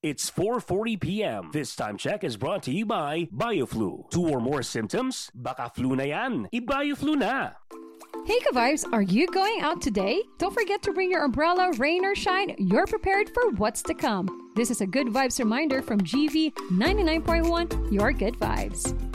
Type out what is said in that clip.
It's 4:40 p.m. This time check is brought to you by BioFlu. 2 or more symptoms? Baka flu na yan. I-BioFlu na. Hey Ka-Vibes, are you going out today? Don't forget to bring your umbrella, rain or shine. You're prepared for what's to come. This is a Good Vibes reminder from GV 99.1, your good vibes.